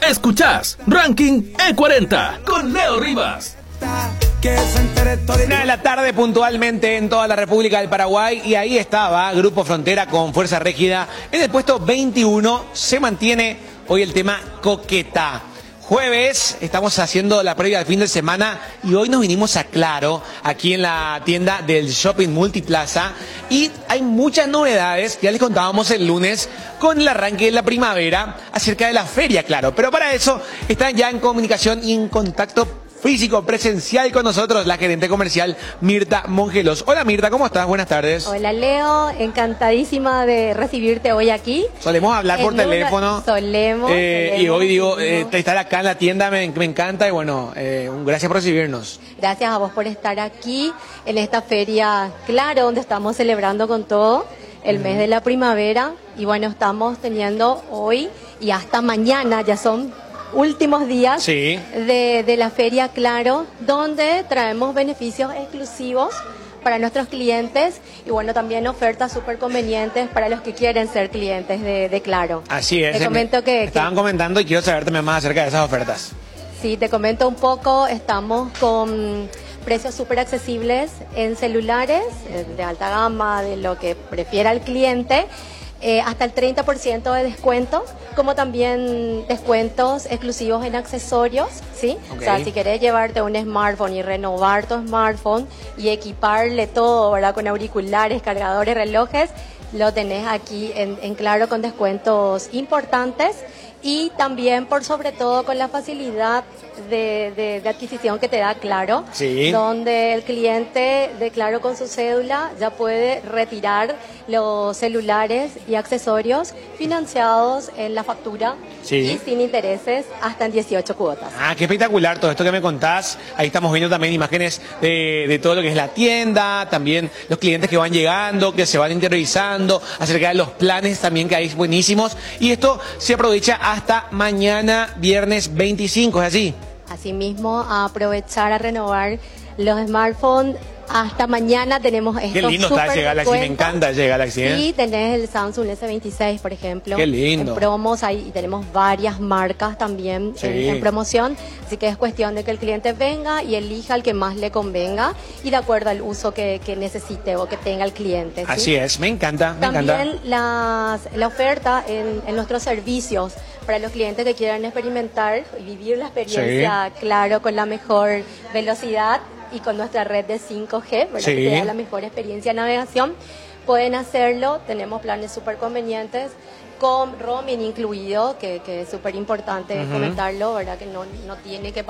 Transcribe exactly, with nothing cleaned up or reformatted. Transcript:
Escuchás Ranking E cuarenta con Leo Rivas. Una de la tarde puntualmente en toda la República del Paraguay, y ahí estaba Grupo Frontera con Fuerza Régida en el puesto veintiuno. Se mantiene hoy el tema Coqueta. Jueves, estamos haciendo la previa del fin de semana y hoy nos vinimos a Claro, aquí en la tienda del Shopping Multiplaza, y hay muchas novedades, ya les contábamos el lunes con el arranque de la primavera acerca de la feria, Claro, pero para eso están ya en comunicación y en contacto físico, presencial con nosotros, la gerente comercial Mirta Mongelos. Hola Mirta, ¿cómo estás? Buenas tardes. Hola Leo, encantadísima de recibirte hoy aquí. Solemos hablar por En una- teléfono. Solemos, Eh, solemos, y hoy digo, eh, decimos. estar acá en la tienda me, me encanta y bueno, eh, un- gracias por recibirnos. Gracias a vos por estar aquí en esta feria, claro, donde estamos celebrando con todo el mes de la primavera. Y bueno, estamos teniendo hoy y hasta mañana, ya son últimos días Sí. de, de la feria, claro, donde traemos beneficios exclusivos para nuestros clientes y bueno, también ofertas súper convenientes para los que quieren ser clientes de, de Claro. Así es. Te eh, comento me- que, que- Estaban comentando y quiero saber también más acerca de esas ofertas. sí, te comento un poco, estamos con precios súper accesibles en celulares eh, de alta gama, de lo que prefiera el cliente. Eh, hasta el treinta por ciento de descuento, como también descuentos exclusivos en accesorios, ¿sí? Ok. O sea, si querés llevarte un smartphone y renovar tu smartphone y equiparle todo, ¿verdad? Con auriculares, cargadores, relojes, lo tenés aquí en, en Claro con descuentos importantes y también por sobre todo con la facilidad de, de- de adquisición que te da Claro, Sí. donde el cliente de Claro con su cédula ya puede retirar los celulares y accesorios financiados en la factura Sí. y sin intereses hasta en dieciocho cuotas. Ah, qué espectacular todo esto que me contás. Ahí estamos viendo también imágenes de, de todo lo que es la tienda, también los clientes que van llegando, que se van interiorizando, acerca de los planes también que hay buenísimos. Y esto se aprovecha hasta mañana, viernes veinticinco, ¿es así? Asimismo, a aprovechar a renovar los smartphones. Hasta mañana tenemos estos Qué lindo está súper ese Galaxy, me descuentos. encanta ese Galaxy, ¿eh? Sí, tenés el Samsung ese veintiséis, por ejemplo. Qué lindo. En promos, ahí tenemos varias marcas también Sí. en, en promoción. Así que es cuestión de que el cliente venga y elija el que más le convenga y de acuerdo al uso que, que necesite o que tenga el cliente. ¿sí? Así es, me encanta, me encanta. También las, la oferta en, en nuestros servicios para los clientes que quieran experimentar y vivir la experiencia, claro, con la mejor velocidad y con nuestra red de cinco G, ¿verdad? Sí. Que te da la mejor experiencia de navegación. Pueden hacerlo, tenemos planes súper convenientes con roaming incluido, que, que es súper importante Ujú. comentarlo, ¿verdad? Que no, no tiene que